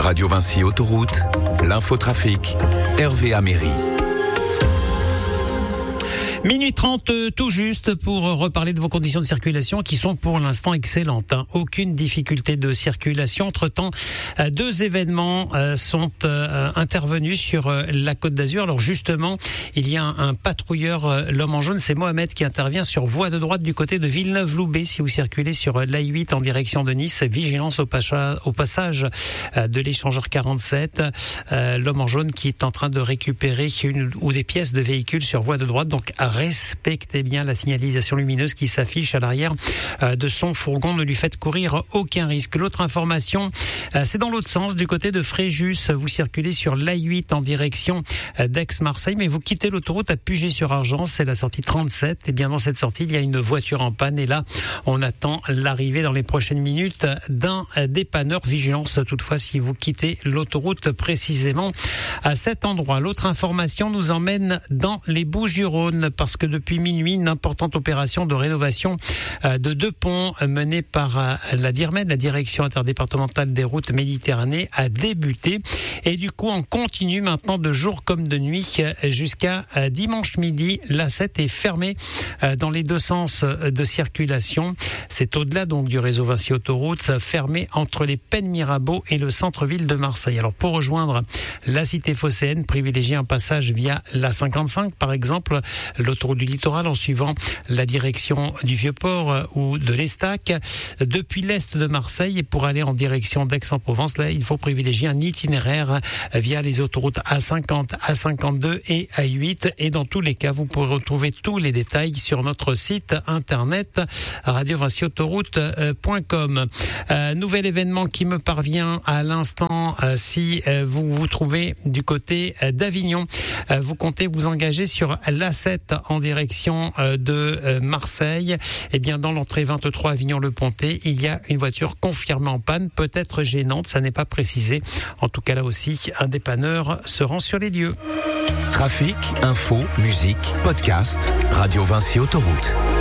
Radio Vinci Autoroute, l'infotrafic, Hervé Améry. Minuit 30 tout juste pour reparler de vos conditions de circulation qui sont pour l'instant excellentes. Aucune difficulté de circulation. Entre-temps, deux événements sont intervenus sur la Côte d'Azur. Alors justement, il y a un patrouilleur, l'homme en jaune, c'est Mohamed qui intervient sur voie de droite du côté de Villeneuve-Loubet. Si vous circulez sur l'A8 en direction de Nice, vigilance au passage de l'échangeur 47. L'homme en jaune qui est en train de récupérer une ou des pièces de véhicules sur voie de droite. Donc respectez bien la signalisation lumineuse qui s'affiche à l'arrière de son fourgon. Ne lui faites courir aucun risque. L'autre information, c'est dans l'autre sens, du côté de Fréjus. Vous circulez sur l'A8 en direction d'Aix-Marseille, mais vous quittez l'autoroute à Puget-sur-Argence. C'est la sortie 37. Et bien dans cette sortie, il y a une voiture en panne. Et là, on attend l'arrivée dans les prochaines minutes d'un dépanneur. Vigilance toutefois si vous quittez l'autoroute précisément à cet endroit. L'autre information nous emmène dans les Bouches-du-Rhône, parce que depuis minuit, une importante opération de rénovation de deux ponts menée par la DIRMED, la Direction interdépartementale des routes Méditerranée, a débuté. Et du coup, on continue maintenant de jour comme de nuit jusqu'à dimanche midi. L'A7 est fermée dans les deux sens de circulation. C'est au-delà donc du réseau Vinci Autoroute, fermé entre les Pennes Mirabeau et le centre-ville de Marseille. Alors pour rejoindre la cité phocéenne, privilégiez un passage via l'A55 par exemple, l'autoroute du littoral en suivant la direction du Vieux-Port ou de l'Estac depuis l'est de Marseille. Et pour aller en direction d'Aix-en-Provence, là il faut privilégier un itinéraire via les autoroutes A50, A52 et A8. Et dans tous les cas, vous pourrez retrouver tous les détails sur notre site internet radiovinciautoroute.com. Nouvel événement qui me parvient à l'instant, si vous vous trouvez du côté d'Avignon, vous comptez vous engager sur l'A7 en direction de Marseille. Et bien dans l'entrée 23 Avignon-le-Pontet, il y a une voiture confirmée en panne, peut-être gênante, ça n'est pas précisé. En tout cas là aussi, un dépanneur se rend sur les lieux. Trafic, info, musique, podcast, Radio Vinci Autoroute.